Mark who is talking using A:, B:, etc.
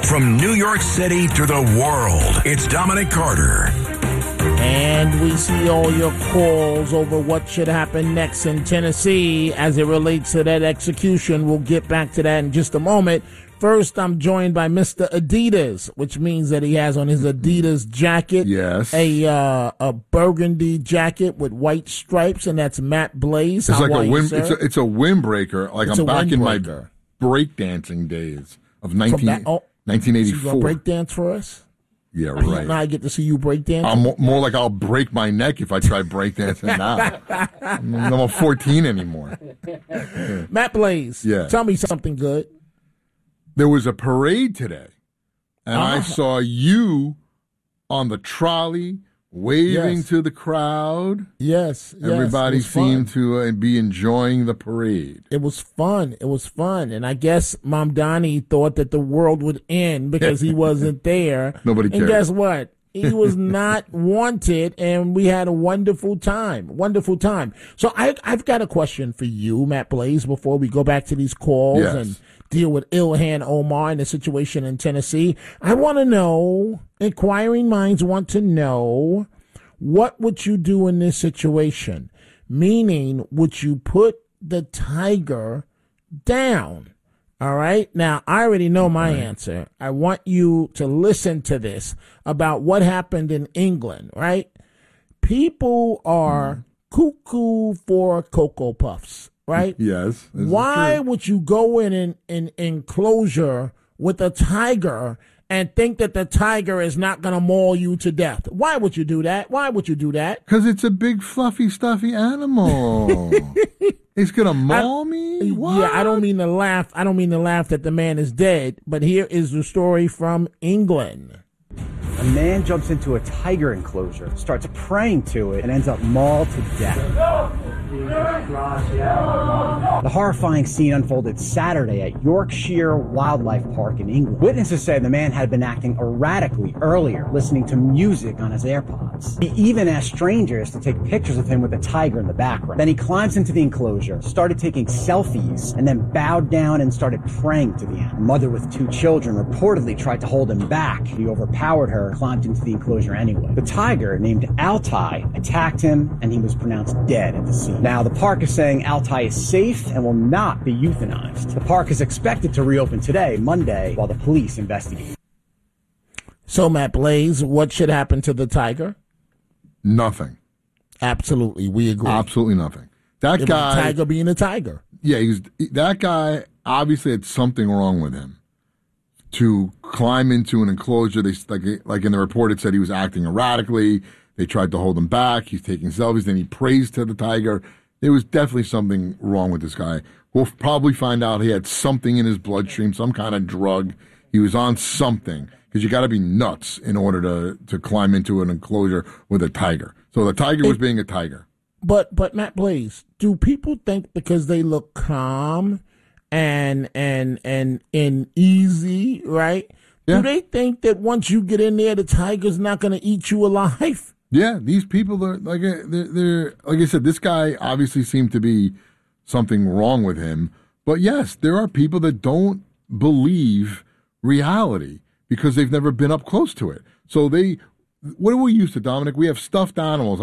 A: From New York City to the world, it's Dominic Carter.
B: And we see all your calls over what should happen next in Tennessee as it relates to that execution. We'll get back to that in just a moment. First, I'm joined by Mr. Adidas, which means that he has on his Adidas jacket.
C: Yes.
B: A burgundy jacket with white stripes, and that's Matt Blaze.
C: It's like a it's a windbreaker. Like I'm back in my breakdancing days of 1984.
B: So you gonna break dance for us?
C: Yeah, right.
B: Now I get to see you break dance.
C: I'm more like I'll break my neck if I try breakdancing now. I'm not 14 anymore.
B: Matt Blaze, tell me something good.
C: There was a parade today, and I saw you on the trolley waving to the crowd.
B: Yes.
C: Everybody seemed to be enjoying the parade.
B: It was fun. And I guess Mamdani thought that the world would end because he wasn't there.
C: Nobody cared.
B: And guess what? He was not wanted, and we had a wonderful time. So I've got a question for you, Matt Blaze, before we go back to these calls and deal with Ilhan Omar and the situation in Tennessee. I want to know, inquiring minds want to know, what would you do in this situation? Meaning, would you put the tiger down? All right. Now, I already know my answer. I want you to listen to this about what happened in England, right? People are cuckoo for Cocoa Puffs, right?
C: Yes.
B: Why would you go in an enclosure with a tiger and think that the tiger is not going to maul you to death? Why would you do that?
C: Because it's a big, fluffy, stuffy animal. It's going to maul me? What?
B: Yeah, I don't mean to laugh that the man is dead, but here is the story from England.
D: A man jumps into a tiger enclosure, starts praying to it, and ends up mauled to death. The horrifying scene unfolded Saturday at Yorkshire Wildlife Park in England. Witnesses say the man had been acting erratically earlier, listening to music on his AirPods. He even asked strangers to take pictures of him with a tiger in the background. Then he climbs into the enclosure, started taking selfies, and then bowed down and started praying to the animal. A mother with 2 children reportedly tried to hold him back. He overpowered her, climbed into the enclosure anyway. The tiger, named Altai, attacked him, and he was pronounced dead at the scene. Now, the park is saying Altai is safe and will not be euthanized. The park is expected to reopen today, Monday, while the police investigate.
B: So, Matt Blaze, what should happen to the tiger?
C: Nothing.
B: Absolutely, we agree.
C: Absolutely nothing. That guy,
B: the tiger being a tiger.
C: Yeah, that guy obviously had something wrong with him. To climb into an enclosure, like in the report, it said he was acting erratically. They tried to hold him back. He's taking selfies. Then he prays to the tiger. There was definitely something wrong with this guy. We'll probably find out he had something in his bloodstream, some kind of drug. He was on something, because you got to be nuts in order to climb into an enclosure with a tiger. So the tiger was being a tiger.
B: But Matt Blaze, do people think because they look calm and easy, right? Yeah. Do they think that once you get in there, the tiger's not going to eat you alive?
C: Yeah, these people are they're like I said, this guy obviously seemed to be something wrong with him. But yes, there are people that don't believe reality because they've never been up close to it. So what are we used to, Dominic? We have stuffed animals.